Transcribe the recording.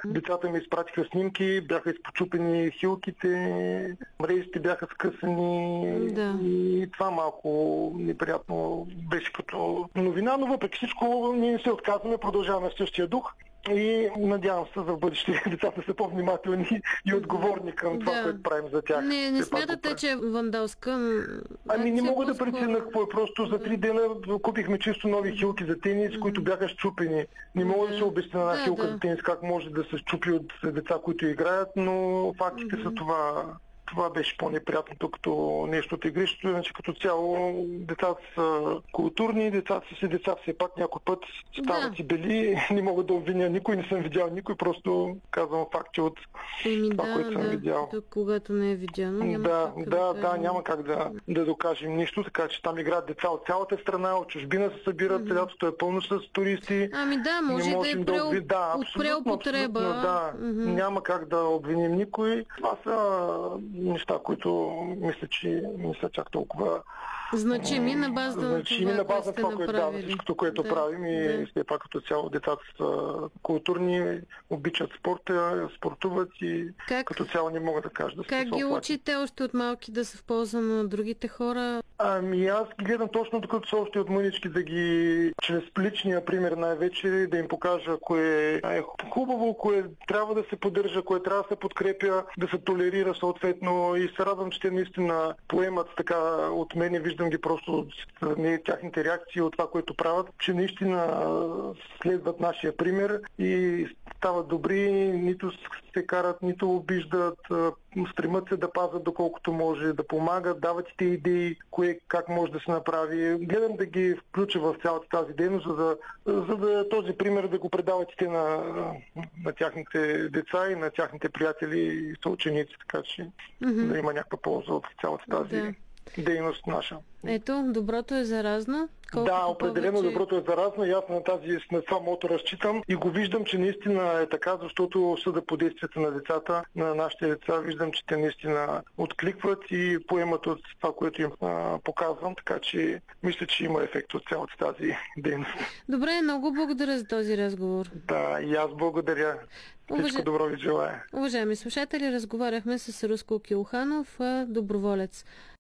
Децата ми изпратиха снимки, бяха изпочупени хилките, мрежите бяха скъсани и това малко неприятно беше като новина, но въпреки всичко ние не се отказваме, продължаваме в същия дух. И надявам се за бъдеще децата са по-внимателни и отговорни към това, което правим за тях. Не смятате, че е вандалска? Не мога да преценя какво е. Просто за 3 дена купихме чисто нови хилки за тенис, които бяха счупени. Не мога да се обясня на една хилка за тенис как може да се счупи от деца, които играят, но фактите са това. Това беше по-неприятното като нещо от игрището, иначе като цяло децата са културни, децата са си деца, все пак някой път стават и бели, не мога да обвиня никой, не съм видял никой, просто казвам факти от това, което съм видял. Когато не е видяно, няма как да докажем нищо, така че там играят деца от цялата страна, от чужбина се събират, лятото е пълно с туристи. Може да е от преупотреба. Няма как да обвиним никой. Това са неща, които мисля, че не са чак толкова значими на база на това, всичкото, което правим и все пак като цяло децата са културни, обичат спорта, спортуват и като цяло не мога да кажа да се Как ги учите още от малки да са в полза на другите хора? Аз ги гледам точно докато са още от мънички да ги, чрез личния пример най-вече, да им покажа кое е хубаво, кое трябва да се поддържа, кое трябва да се подкрепя, да се толерира съответно и се радвам, че те наистина поемат така от мене, виждам ги просто от тяхните реакции от това, което правят, че наистина следват нашия пример и стават добри, нито се карат, нито обиждат, стремат се да пазят доколкото може, да помагат, дават и те идеи, как може да се направи. Гледам да ги включа в цялата тази дейност, за да този пример да го предават и те на тяхните деца и на тяхните приятели и съученици, така че да има някаква полза от цялата тази дейност наша. Ето, доброто е заразно. Определено доброто е заразно и аз на това мото разчитам и го виждам, че наистина е така, защото съда по действията на децата, на нашите деца, виждам, че те наистина откликват и поемат от това, което им показвам, така че мисля, че има ефект от цялата тази дейност. Добре, много благодаря за този разговор. Да, и аз благодаря. Всичко добро ви желая. Уважаеми слушатели, разговаряхме с Руско Килханов, доброволец